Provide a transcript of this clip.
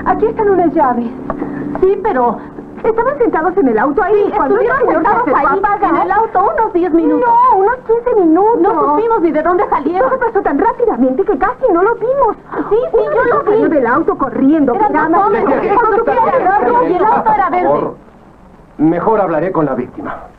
Aquí están unas llaves. Sí, pero... Estaban sentados en el auto ahí. Sí, estuvieron sentados ahí en el auto unos 10 minutos. No, unos 15 minutos. No supimos ni de dónde salieron. Todo pasó tan rápidamente que casi no lo vimos. Sí, yo lo vi. Salió del auto corriendo. Eran dos hombres que conducían el auto y el auto era verde. Mejor hablaré con la víctima.